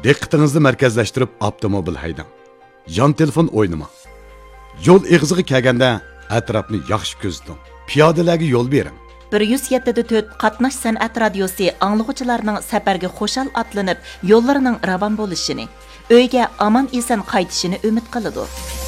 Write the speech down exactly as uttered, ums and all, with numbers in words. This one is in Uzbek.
Diqqatingizni markazlashtirib avtomobil haydang. Yon telefon o'ynamang. Yo'l eg'iziga kelganda atrofni yaxshi ko'ziting. Piyodalarga yo'l bering. bir yuz yetti to'rt qatnash san'at radiosi anglag'uvchilarning safarga xo'shal atlanib, yo'llarining ravon bo'lishini, uyga omon eson qaytishini umid qiladi.